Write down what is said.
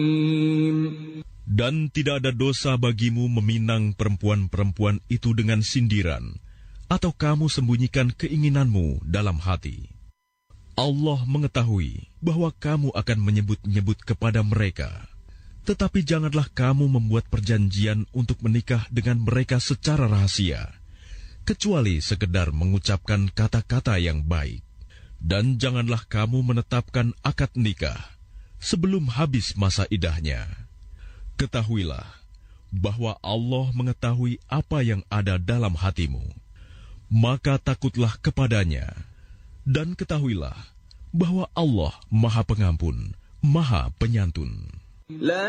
Dan tidak ada dosa bagimu meminang perempuan-perempuan itu dengan sindiran, atau kamu sembunyikan keinginanmu dalam hati. Allah mengetahui bahwa kamu akan menyebut-nyebut kepada mereka, tetapi janganlah kamu membuat perjanjian untuk menikah dengan mereka secara rahasia, kecuali sekedar mengucapkan kata-kata yang baik. Dan janganlah kamu menetapkan akad nikah sebelum habis masa idahnya. Ketahuilah bahwa Allah mengetahui apa yang ada dalam hatimu. Maka takutlah kepadanya, dan ketahuilah bahwa Allah Maha Pengampun, Maha Penyantun.